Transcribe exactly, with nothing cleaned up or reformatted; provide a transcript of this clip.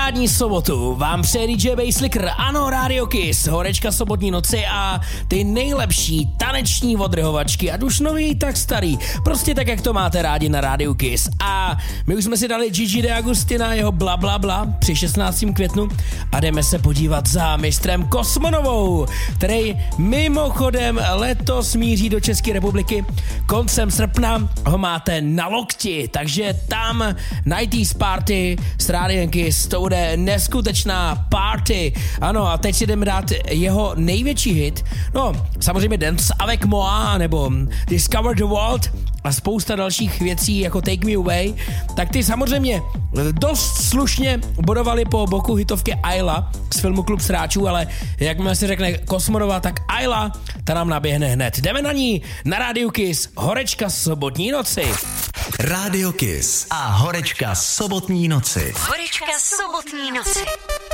parádní sobotu vám přeje D J Basslicker, ano, Radio Kiss, horečka sobotní noci a ty nejlepší taneční odrhovačky, ať už nový, tak starý, prostě tak, jak to máte rádi na Radio Kiss. A my už jsme si dali Gigi D'Agostina, jeho bla bla bla při šestnáctého květnu a jdeme se podívat za mistrem Kosmonovou, který mimochodem letos míří do České republiky. Koncem srpna ho máte na lokti, takže tam nineties party s Rádiem Kiss, to bude neskutečná party. Ano, a teď si jdeme dát jeho největší hit, no samozřejmě Dance avec moi, nebo Discover the World a spousta dalších věcí jako Take Me Away, tak ty samozřejmě dost slušně bodovali po boku hitovky Ayla z filmu Klub sráčů, ale jakmile se řekne Kosmonova, tak Ayla, ta nám naběhne hned. Jdeme na ní, na Radio Kiss, horečka sobotní noci. Radio Kiss a horečka sobotní noci. Horečka sobotní noci.